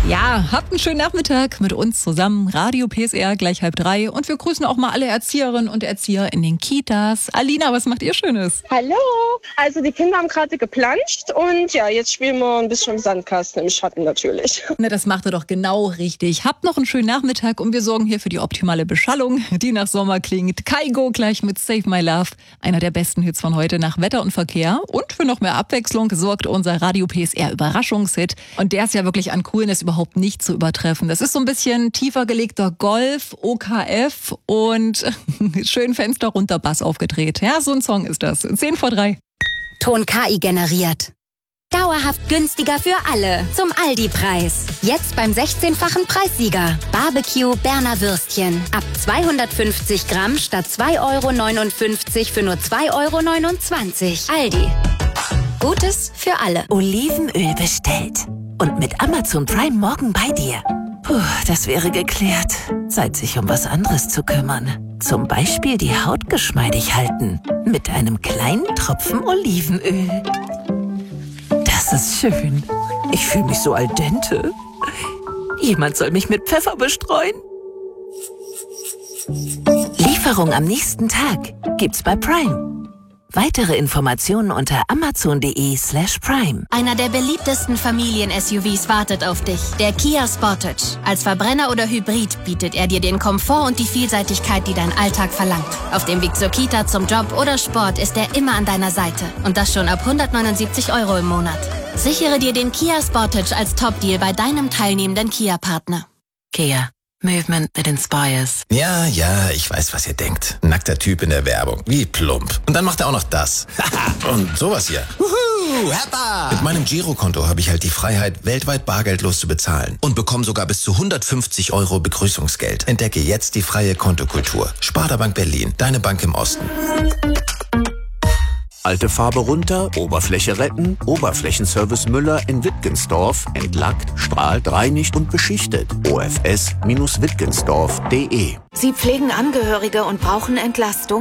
Ja, habt einen schönen Nachmittag mit uns zusammen. Radio PSR gleich 2:30. Und wir grüßen auch mal alle Erzieherinnen und Erzieher in den Kitas. Alina, was macht ihr Schönes? Hallo! Also die Kinder haben gerade geplanscht und ja, jetzt spielen wir ein bisschen im Sandkasten, im Schatten natürlich. Na, das macht ihr doch genau richtig. Habt noch einen schönen Nachmittag und wir sorgen hier für die optimale Beschallung, die nach Sommer klingt. Kaigo gleich mit Save My Love, einer der besten Hits von heute nach Wetter und Verkehr. Und für noch mehr Abwechslung sorgt unser Radio PSR Überraschungshit. Und der ist ja wirklich an Coolness überhaupt nicht zu übertreffen. Das ist so ein bisschen tiefer gelegter Golf, OKF und schön Fenster runter, Bass aufgedreht. Ja, so ein Song ist das. 2:10. Ton KI generiert. Dauerhaft günstiger für alle. Zum Aldi-Preis. Jetzt beim 16-fachen Preissieger. Barbecue Berner Würstchen. Ab 250 Gramm statt 2,59 € für nur 2,29 €. Aldi. Gutes für alle. Olivenöl bestellt. Und mit Amazon Prime morgen bei dir. Puh, das wäre geklärt. Zeit, sich um was anderes zu kümmern. Zum Beispiel die Haut geschmeidig halten. Mit einem kleinen Tropfen Olivenöl. Das ist schön. Ich fühle mich so al dente. Jemand soll mich mit Pfeffer bestreuen. Lieferung am nächsten Tag gibt's bei Prime. Weitere Informationen unter amazon.de/prime. Einer der beliebtesten Familien-SUVs wartet auf dich. Der Kia Sportage. Als Verbrenner oder Hybrid bietet er dir den Komfort und die Vielseitigkeit, die dein Alltag verlangt. Auf dem Weg zur Kita, zum Job oder Sport ist er immer an deiner Seite. Und das schon ab 179 € im Monat. Sichere dir den Kia Sportage als Top-Deal bei deinem teilnehmenden Kia-Partner. Kia. Movement that inspires. Ja, ich weiß, was ihr denkt. Nackter Typ in der Werbung. Wie plump. Und dann macht er auch noch das. Und sowas hier. Happa! Mit meinem Girokonto habe ich halt die Freiheit, weltweit bargeldlos zu bezahlen. Und bekomme sogar bis zu 150 € Begrüßungsgeld. Entdecke jetzt die freie Kontokultur. Sparda Bank Berlin. Deine Bank im Osten. Alte Farbe runter, Oberfläche retten, Oberflächenservice Müller in Wittgensdorf, entlackt, strahlt, reinigt und beschichtet. OFS-Wittgensdorf.de. Sie pflegen Angehörige und brauchen Entlastung?